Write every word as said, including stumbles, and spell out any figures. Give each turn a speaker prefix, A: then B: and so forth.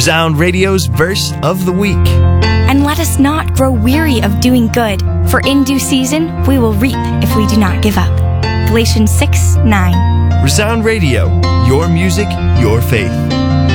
A: Resound Radio's Verse of the Week.
B: And let us not grow weary of doing good, for in due season we will reap if we do not give up. Galatians six nine.
A: Resound Radio, your music, your faith.